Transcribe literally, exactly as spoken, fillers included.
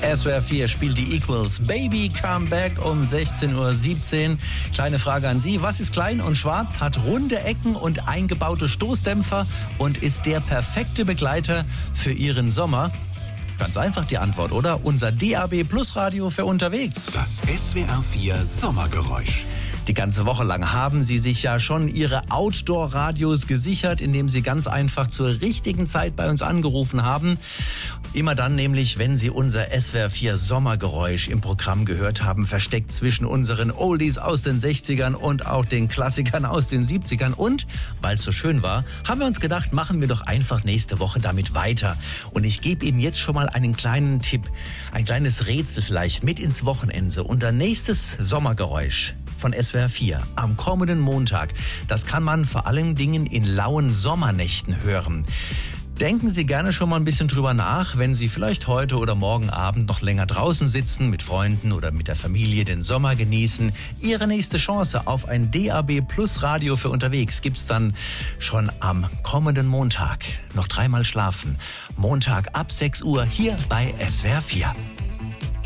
S W R vier spielt die Equals Baby Come Back um sechzehn Uhr siebzehn. Kleine Frage an Sie. Was ist klein und schwarz, hat runde Ecken und eingebaute Stoßdämpfer und ist der perfekte Begleiter für Ihren Sommer? Ganz einfach die Antwort, oder? Unser D A B Plus Radio für unterwegs. Das S W R vier Sommergeräusch. Die ganze Woche lang haben Sie sich ja schon Ihre Outdoor-Radios gesichert, indem Sie ganz einfach zur richtigen Zeit bei uns angerufen haben. Immer dann nämlich, wenn Sie unser S W R vier Sommergeräusch im Programm gehört haben, versteckt zwischen unseren Oldies aus den sechzigern und auch den Klassikern aus den siebzigern. Und, weil es so schön war, haben wir uns gedacht, machen wir doch einfach nächste Woche damit weiter. Und ich gebe Ihnen jetzt schon mal einen kleinen Tipp, ein kleines Rätsel vielleicht mit ins Wochenende. Unser nächstes Sommergeräusch von S W R vier am kommenden Montag. Das kann man vor allen Dingen in lauen Sommernächten hören. Denken Sie gerne schon mal ein bisschen drüber nach, wenn Sie vielleicht heute oder morgen Abend noch länger draußen sitzen, mit Freunden oder mit der Familie den Sommer genießen. Ihre nächste Chance auf ein D A B Plus Radio für unterwegs gibt's dann schon am kommenden Montag. Noch dreimal schlafen. Montag ab sechs Uhr hier bei S W R vier.